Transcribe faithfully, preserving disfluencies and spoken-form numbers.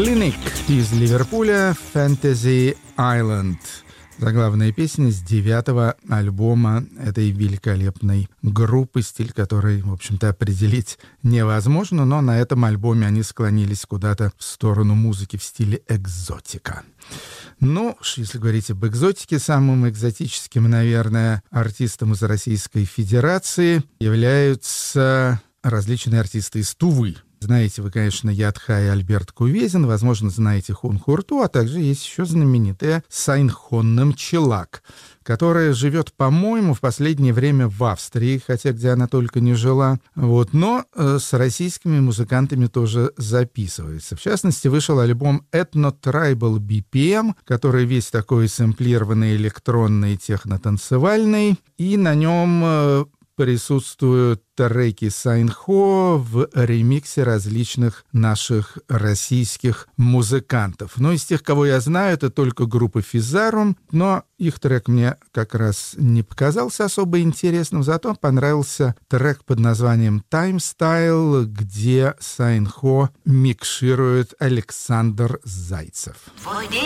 Clinic из Ливерпуля «Fantasy Island». Заглавная песня с девятого альбома этой великолепной группы, стиль которой, в общем-то, определить невозможно, но на этом альбоме они склонились куда-то в сторону музыки в стиле экзотика. Ну, если говорить об экзотике, самым экзотическим, наверное, артистом из Российской Федерации являются различные артисты из Тувы. Знаете вы, конечно, Ядха и Альберт Кувезин, возможно, знаете Хун Хурту, а также есть еще знаменитая Сайнхон Намчилак, которая живет, по-моему, в последнее время в Австрии, хотя где она только не жила, вот, но э, с российскими музыкантами тоже записывается. В частности, вышел альбом Ethno Tribal би пи эм, который весь такой сэмплированный, электронный, техно-танцевальный, и на нем э, присутствуют треки Сайнхо в ремиксе различных наших российских музыкантов. Но из тех, кого я знаю, это только группа Физарум, но их трек мне как раз не показался особо интересным, зато понравился трек под названием Time Style, где Сайнхо микширует Александр Зайцев.